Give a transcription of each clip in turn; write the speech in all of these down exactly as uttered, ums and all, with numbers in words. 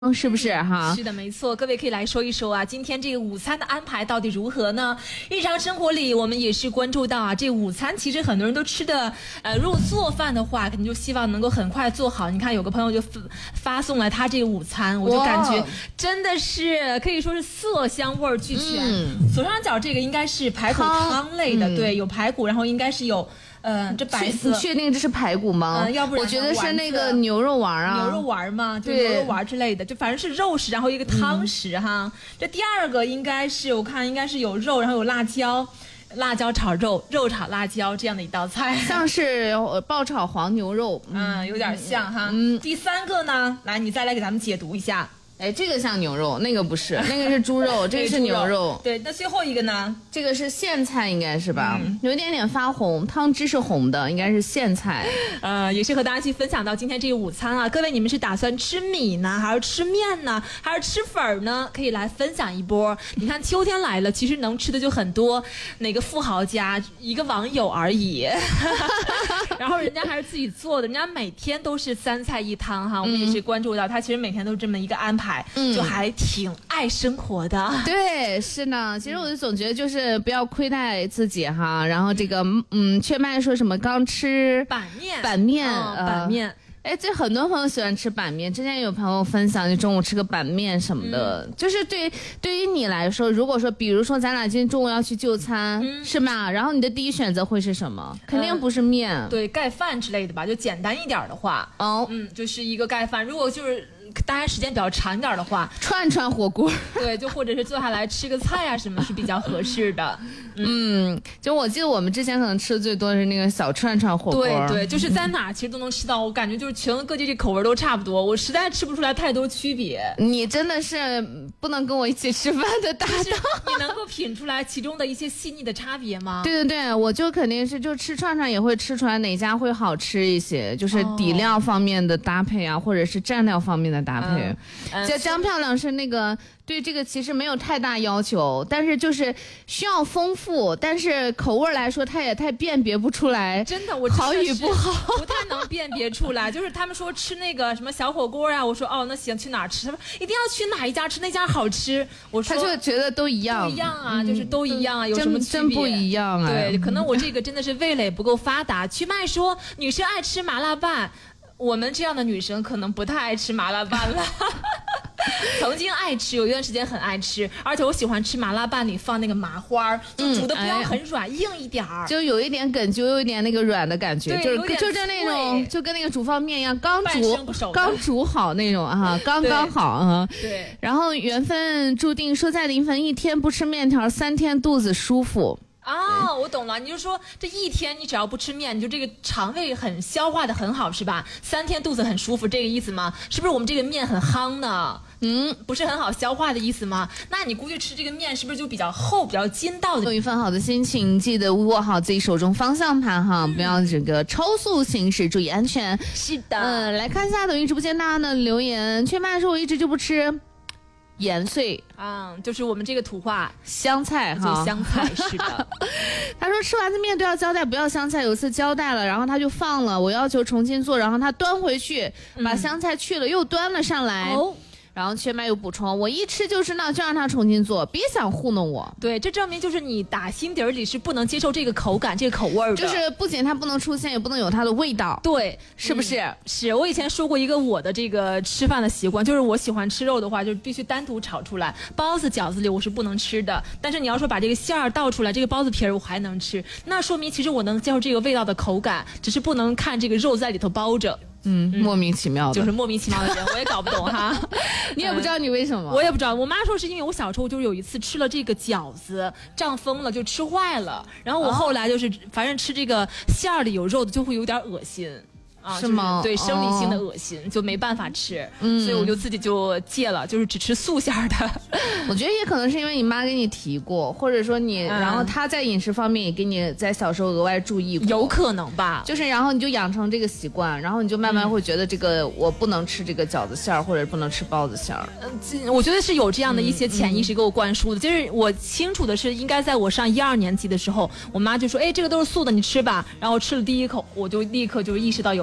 嗯，是不是哈？ 是的，没错。各位可以来说一说啊，今天这个午餐的安排到底如何呢？日常生活里，我们也是关注到啊，这午餐其实很多人都吃的，呃，如果做饭的话，肯定就希望能够很快做好。你看，有个朋友就发送来他这个午餐，我就感觉真的是可以说是色香味俱全。嗯、左上角这个应该是排骨汤类的，嗯、对，有排骨，然后应该是有。嗯，这白色， 你确定这是排骨吗？ 嗯，要不然我觉得是那个牛肉丸啊， 牛肉丸嘛，就牛肉丸之类的，就反正是肉食，然后一个汤食哈。嗯、这第二个应该是我看应该是有肉，然后有辣椒，辣椒炒肉，肉炒辣椒这样的一道菜， 像是爆炒黄牛肉， 嗯，有点像哈。嗯，第三个呢，来你再来给咱们解读一下。 哎，这个像牛肉，那个不是，那个是猪肉，这个是牛肉。 对，那最后一个呢？ 这个是苋菜，应该是吧？嗯、有一点点发红，汤汁是红的，应该是苋菜。 呃，也是和大家去分享到今天这个午餐啊。各位，你们是打算吃米呢，还是吃面呢，还是吃粉呢？可以来分享一波。你看秋天来了，其实能吃的就很多。哪个富豪家一个网友而已，然后人家还是自己做的，人家每天都是三菜一汤哈。我们也是关注到，他其实每天都是这么一个安排。嗯，就还挺爱生活的。 对，是呢。其实我就总觉得就是不要亏待自己哈。然后这个嗯，雀麦说什么刚吃板面， 板面， 哦呃、板面。 哎，这很多朋友喜欢吃板面。之前有朋友分享，就中午吃个板面什么的，嗯、就是对对于你来说，如果说，比如说咱俩今天中午要去就餐，嗯、是吧？然后你的第一选择会是什么？肯定不是面，呃、 对，盖饭之类的吧，就简单一点的话，哦，嗯，就是一个盖饭。如果就是大家时间比较长一点的话， 串串火锅， 对，就或者是坐下来吃个菜啊什么是比较合适的。 嗯，就我记得我们之前可能吃的最多的是那个小串串火锅， 对对，就是在哪其实都能吃到，我感觉就是全国各地这口味都差不多，我实在吃不出来太多区别。 你真的是不能跟我一起吃饭的搭档， 你能够品出来其中的一些细腻的差别吗？ 对对对，我就肯定是就吃串串也会吃出来哪家会好吃一些，就是底料方面的搭配啊，哦、或者是蘸料方面的搭配。嗯，江江漂亮是那个对这个其实没有太大要求，但是就是需要丰富，但是口味来说它也太辨别不出来， 真的我好与不好不太能辨别出来。就是他们说吃那个什么小火锅啊，我说哦那行去哪儿吃，他们一定要去哪一家吃，那家好吃，我说他就觉得都一样， 都一样啊，嗯、就是都一样啊，有什么区别？ 真不一样啊！ 对，可能我这个真的是味蕾不够发达。曲麦说女生爱吃麻辣拌。我们这样的女生可能不太爱吃麻辣拌了，曾经爱吃，有一段时间很爱吃，而且我喜欢吃麻辣拌里放那个麻花，就煮的不要很软，嗯哎、硬一点儿， 就有一点梗，就有一点那个软的感觉，就是就是那种就跟那个煮方面一样，刚煮刚煮好那种啊，刚刚好啊。 对。 然后缘分注定说在临汾一天不吃面条，三天肚子舒服。 哦，我懂了，你就说这一天你只要不吃面，你就这个肠胃很消化的很好是吧？三天肚子很舒服，这个意思吗？是不是我们这个面很夯呢？嗯，不是很好消化的意思吗？那你估计吃这个面是不是就比较厚、比较筋道的？ 有一份好的心情，记得握好自己手中方向盘哈，嗯、不要这个超速行驶，注意安全。 是的， 嗯，来看一下抖音直播间大家的留言。雀麦说我一直就不吃盐碎啊、嗯，就是我们这个土话香菜哈， 就香菜是的。 他说吃丸子面都要交代不要香菜，有一次交代了，然后他就放了，我要求重新做，然后他端回去，把香菜去了，嗯、又端了上来。哦。然后雀麦又补充，我一吃就知道，就让他重新做，别想糊弄我。 对，这证明就是你打心底里是不能接受这个口感、这个口味的。 就是不仅它不能出现，也不能有它的味道。 对， 是不是？ 嗯、是我以前说过一个我的这个吃饭的习惯，就是我喜欢吃肉的话，就是必须单独炒出来。包子、饺子里我是不能吃的，但是你要说把这个馅儿倒出来，这个包子皮儿我还能吃，那说明其实我能接受这个味道的口感，只是不能看这个肉在里头包着。 嗯，莫名其妙的， 就是莫名其妙的人，我也搞不懂哈。 你也不知道你为什么、 嗯？我也不知道。我妈说是因为我小时候就是有一次吃了这个饺子胀风了，就吃坏了。然后我后来就是，反正吃这个馅儿里有肉的就会有点恶心。啊， 是吗？ 就是、对，生理性的恶心、哦、就没办法吃，嗯，所以我就自己就戒了，就是只吃素馅的。 我觉得也可能是因为你妈给你提过，或者说你，嗯、然后她在饮食方面也给你在小时候额外注意过， 有可能吧？ 就是然后你就养成这个习惯，然后你就慢慢会觉得这个、嗯、我不能吃这个饺子馅儿，或者不能吃包子馅儿。 嗯，我觉得是有这样的一些潜意识给我灌输的。嗯嗯、就是我清楚的是，应该在我上一二年级的时候，我妈就说：“哎，这个都是素的，你吃吧。”然后吃了第一口，我就立刻就意识到有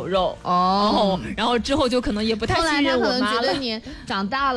肉哦， 然后之后就可能也不太信任我妈了。 后来他可能觉得你长大了。